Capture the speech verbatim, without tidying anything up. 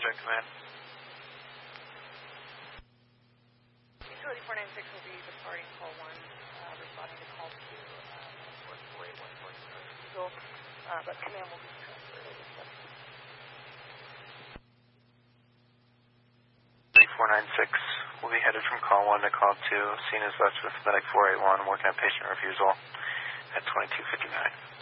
Abstract Command. Utility four nine six will be departing call one, uh, responding to call two, uh, four eight one four Eagle, uh, but command will be transferred over to us. four nine six will be headed from call one to call two. Scene is left with medic four eight one working on patient refusal at twenty-two fifty-nine.